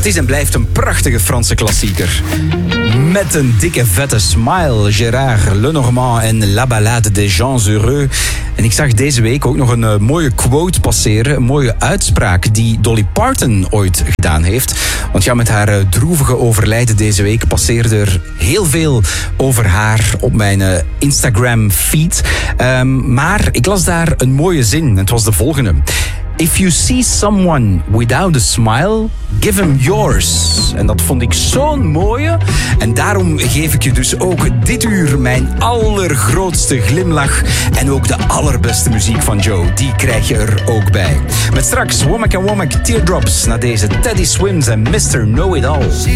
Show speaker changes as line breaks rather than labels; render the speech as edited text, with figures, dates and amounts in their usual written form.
is en blijft een prachtige Franse klassieker. Met een dikke vette smile, Gérard Lenormand en La Ballade des gens heureux. En ik zag deze week ook nog een mooie quote passeren, een mooie uitspraak die Dolly Parton ooit gedaan heeft. Want ja, met haar droevige overlijden deze week passeerde er heel veel over haar op mijn Instagram feed. Maar ik las daar een mooie zin en het was de volgende. If you see someone without a smile, give him yours. En dat vond ik zo'n mooie. En daarom geef ik je dus ook dit uur mijn allergrootste glimlach. En ook de allerbeste muziek van Joe. Die krijg je er ook bij. Met straks Womack & Womack Teardrops na deze Teddy Swims en Mr. Know-It-All.